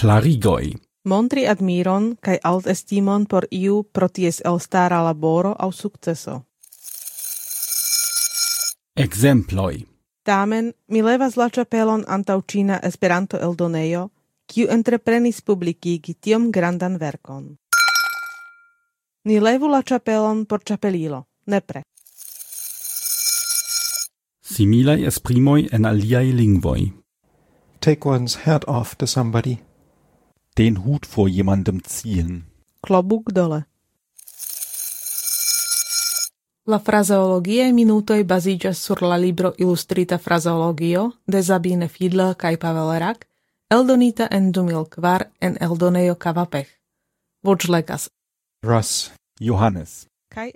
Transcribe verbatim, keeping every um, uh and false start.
Klarigoj. Montri admiron kaj altestimon por iu pro ties elstara laboro aŭ sukceso. Ekzemploj. Tamen, mi levas la ĉapelon antaŭ ĉina Esperanto-eldonejo, kiu entreprenis publikigi tiom grandan verkon. Ni levu la ĉapelon por ĉapelilo, nepre. Similaj esprimoj en aliaj lingvoj. Take one's hat off to somebody. Den Hut vor jemandem ziehen. Klobúk dole. La frazeologiae minutoj baziĝas sur la libro Ilustrita frazeologio de Sabine Fiedler kaj Pavel Rak, eldonita en du mil kvar en eldonejo Kavapech. Voĉlegas Russ Johannes.